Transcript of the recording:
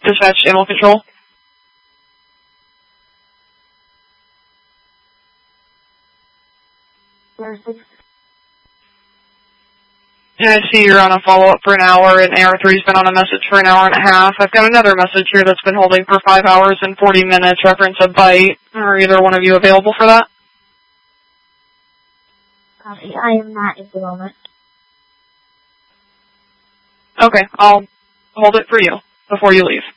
Dispatch Animal Control. Yeah, I see you're on a follow-up for an hour, and AR3's been on a message for an hour and a half. I've got another message here that's been holding for 5 hours and 40 minutes, reference a bite. Are either one of you available for that? I am not at the moment. Okay, I'll hold it for you before you leave.